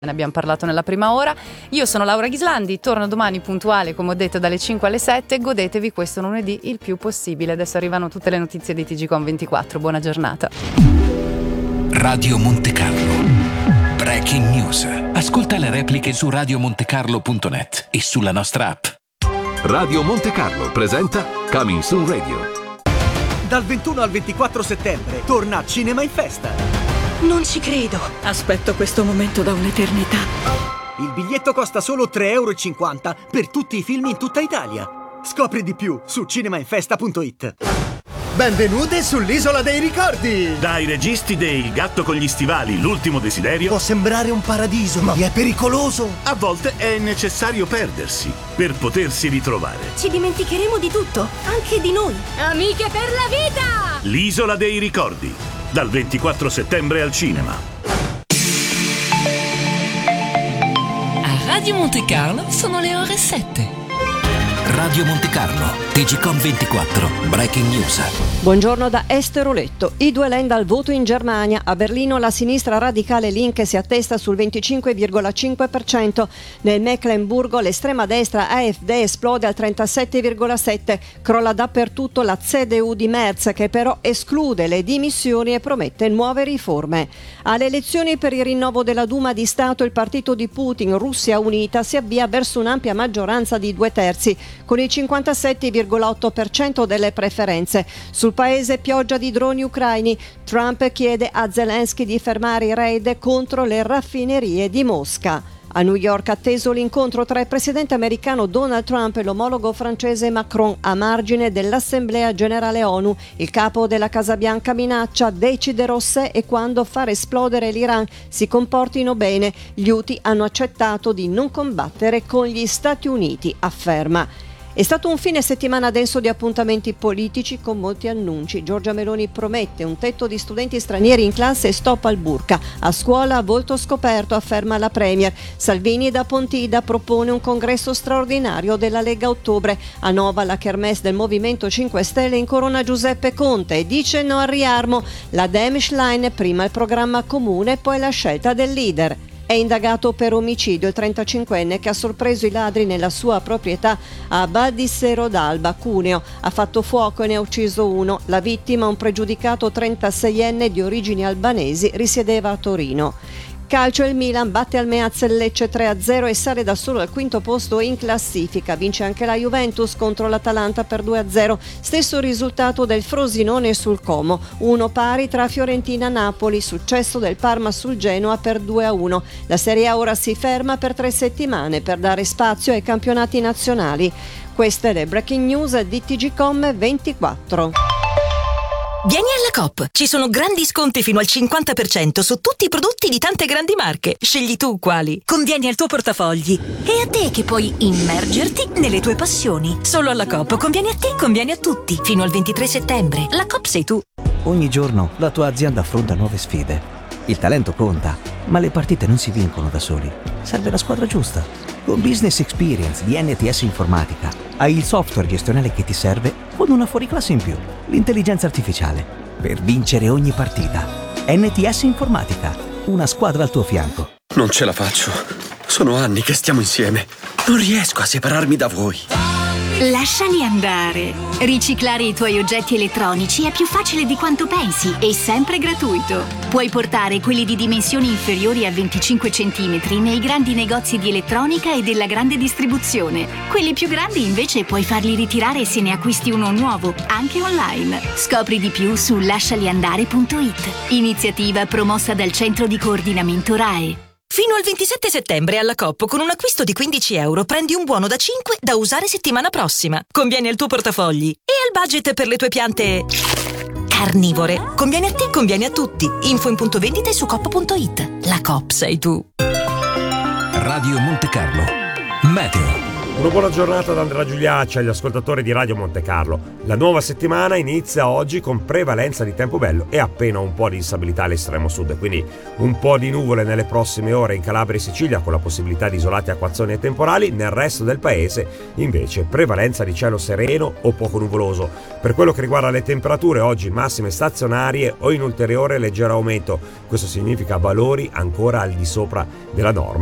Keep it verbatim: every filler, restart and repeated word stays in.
Ne abbiamo parlato nella prima ora. Io sono Laura Ghislandi, torno domani puntuale, come ho detto, dalle cinque alle sette. Godetevi questo lunedì il più possibile. Adesso arrivano tutte le notizie di T G Com ventiquattro. Buona giornata. Radio Monte Carlo. Breaking News. Ascolta le repliche su radio monte carlo punto net e sulla nostra app. Radio Monte Carlo presenta Coming Soon Radio. Dal ventuno al ventiquattro settembre torna Cinema in Festa. Non ci credo. Aspetto questo momento da un'eternità. Il biglietto costa solo tre e cinquanta euro per tutti i film in tutta Italia. Scopri di più su cinema in festa punto it. Benvenuti sull'Isola dei Ricordi! Dai registi de Il gatto con gli stivali, l'ultimo desiderio. Può sembrare un paradiso, ma è pericoloso. A volte è necessario perdersi per potersi ritrovare. Ci dimenticheremo di tutto, anche di noi. Amiche per la vita! L'Isola dei Ricordi, dal ventiquattro settembre al cinema. A Radio Monte Carlo sono le ore sette. Radio Monte Carlo, T G Com ventiquattro, Breaking News. Buongiorno da Esteroletto. I due Länder al voto in Germania. A Berlino la sinistra radicale Linke si attesta sul venticinque virgola cinque per cento. Nel Mecklenburgo l'estrema destra A F D esplode al trentasette virgola sette per cento. Crolla dappertutto la C D U di Merz, che però esclude le dimissioni e promette nuove riforme. Alle elezioni per il rinnovo della Duma di Stato il partito di Putin, Russia Unita, si avvia verso un'ampia maggioranza di due terzi, con il cinquantasette virgola otto per cento delle preferenze. Sul paese pioggia di droni ucraini. Trump chiede a Zelensky di fermare i raid contro le raffinerie di Mosca. A New York atteso l'incontro tra il presidente americano Donald Trump e l'omologo francese Macron a margine dell'Assemblea Generale ONU. Il capo della Casa Bianca minaccia: deciderò se e quando far esplodere l'Iran, si comportino bene. Gli Houthi hanno accettato di non combattere con gli Stati Uniti, afferma. È stato un fine settimana denso di appuntamenti politici con molti annunci. Giorgia Meloni promette un tetto di studenti stranieri in classe e stop al burka. A scuola a volto scoperto, afferma la Premier. Salvini da Pontida propone un congresso straordinario della Lega a ottobre. A Nova la kermesse del Movimento cinque Stelle incorona Giuseppe Conte e dice no al riarmo. La Demschlein, prima il programma comune, poi la scelta del leader. È indagato per omicidio il trentacinquenne che ha sorpreso i ladri nella sua proprietà a Baldissero d'Alba, Cuneo. Ha fatto fuoco e ne ha ucciso uno. La vittima, un pregiudicato trentaseienne di origini albanesi, risiedeva a Torino. Calcio, il Milan batte al Meaz il Lecce tre a zero e sale da solo al quinto posto in classifica. Vince anche la Juventus contro l'Atalanta per due a zero. Stesso risultato del Frosinone sul Como. Uno pari tra Fiorentina e Napoli. Successo del Parma sul Genoa per due a uno. La Serie A ora si ferma per tre settimane per dare spazio ai campionati nazionali. Queste le breaking news di T G Com ventiquattro. Vieni alla Coop, ci sono grandi sconti fino al cinquanta per cento su tutti i prodotti di tante grandi marche. Scegli tu quali. Convieni al tuo portafogli. E a te che puoi immergerti nelle tue passioni. Solo alla Coop convieni a te, convieni a tutti. Fino al ventitré settembre. La Coop sei tu. Ogni giorno la tua azienda affronta nuove sfide. Il talento conta, ma le partite non si vincono da soli. Serve la squadra giusta. Con Business Experience di N T S Informatica hai il software gestionale che ti serve con una fuoriclasse in più, l'intelligenza artificiale, per vincere ogni partita. N T S Informatica, una squadra al tuo fianco. Non ce la faccio. Sono anni che stiamo insieme. Non riesco a separarmi da voi. Lasciali andare. Riciclare i tuoi oggetti elettronici è più facile di quanto pensi e sempre gratuito. Puoi portare quelli di dimensioni inferiori a venticinque centimetri nei grandi negozi di elettronica e della grande distribuzione. Quelli più grandi invece puoi farli ritirare se ne acquisti uno nuovo, anche online. Scopri di più su lascialiandare punto it. Iniziativa promossa dal Centro di Coordinamento R A E. Fino al ventisette settembre alla Coop con un acquisto di quindici euro prendi un buono da cinque da usare settimana prossima. Conviene al tuo portafogli e al budget per le tue piante carnivore. Conviene a te, conviene a tutti. Info in punto vendita e su coop punto it. La Coop sei tu. Radio Monte Carlo. Meteo. Una buona giornata da Andrea Giuliacci agli ascoltatori di Radio Monte Carlo. La nuova settimana inizia oggi con prevalenza di tempo bello e appena un po' di instabilità all'estremo sud, quindi un po' di nuvole nelle prossime ore in Calabria e Sicilia con la possibilità di isolati acquazzoni e temporali. Nel resto del paese invece prevalenza di cielo sereno o poco nuvoloso. Per quello che riguarda le temperature, oggi massime stazionarie o in ulteriore leggero aumento. Questo significa valori ancora al di sopra della norma